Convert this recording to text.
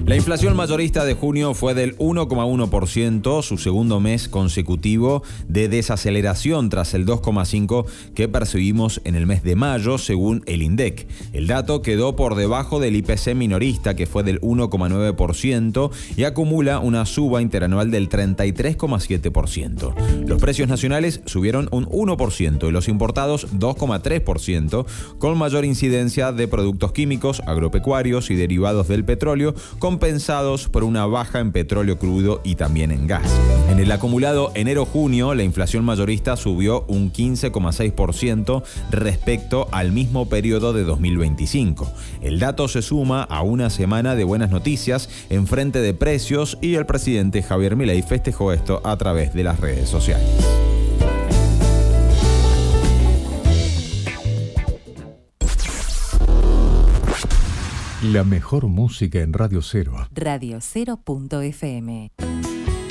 La inflación mayorista de junio fue del 1,1%, su segundo mes consecutivo de desaceleración tras el 2,5% que percibimos en el mes de mayo, según el INDEC. El dato quedó por debajo del IPC minorista, que fue del 1,9%, y acumula una suba interanual del 33,7%. Los precios nacionales subieron un 1% y los importados 2,3%, con mayor incidencia de productos químicos, agropecuarios y derivados del petróleo, compensados por una baja en petróleo crudo y también en gas. En el acumulado enero-junio, la inflación mayorista subió un 15,6% respecto al mismo periodo de 2025. El dato se suma a una semana de buenas noticias en frente de precios y el presidente Javier Milei festejó esto a través de las redes sociales. La mejor música en Radio Cero. Radio Cero.fm.